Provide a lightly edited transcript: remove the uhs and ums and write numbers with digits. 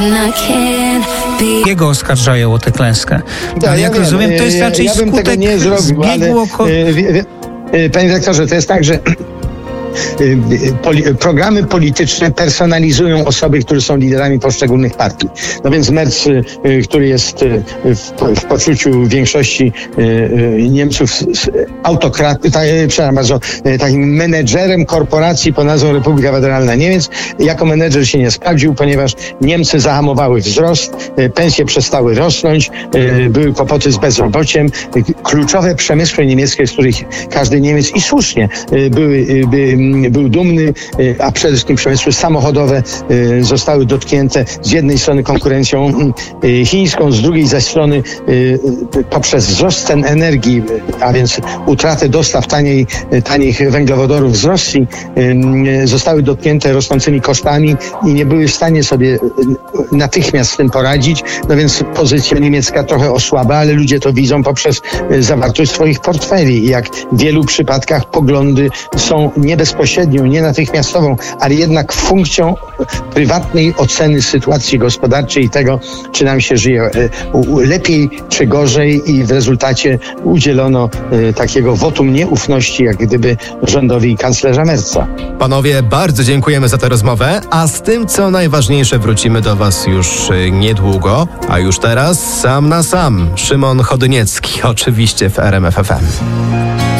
Jego oskarżają o tę klęskę. Tak, Jak rozumiem, to jest raczej ja bym skutek tego nie zrobił, zbiegu panie dyrektorze, to jest tak, że programy polityczne personalizują osoby, które są liderami poszczególnych partii. No więc Merz, który jest w poczuciu większości Niemców przepraszam bardzo, takim menedżerem korporacji pod nazwą Republika Federalna Niemiec, jako menedżer się nie sprawdził, ponieważ Niemcy zahamowały wzrost, pensje przestały rosnąć, były kłopoty z bezrobociem, kluczowe przemysły niemieckie, z których każdy Niemiec i słusznie był dumny, a przede wszystkim przemysły samochodowe zostały dotknięte z jednej strony konkurencją chińską, z drugiej zaś strony poprzez wzrost cen energii, a więc utratę dostaw tanich węglowodorów z Rosji, zostały dotknięte rosnącymi kosztami i nie były w stanie sobie natychmiast z tym poradzić. No więc pozycja niemiecka trochę osłaba, ale ludzie to widzą poprzez zawartość swoich portfeli. I jak w wielu przypadkach poglądy są nie bezpośrednią, nie natychmiastową, ale jednak funkcją prywatnej oceny sytuacji gospodarczej i tego, czy nam się żyje lepiej czy gorzej, i w rezultacie udzielono takiego wotum nieufności, jak gdyby rządowi kanclerza Merza. Panowie, bardzo dziękujemy za tę rozmowę, a z tym, co najważniejsze, wrócimy do was już niedługo, a już teraz sam na sam Szymon Chodyniecki, oczywiście w RMF FM.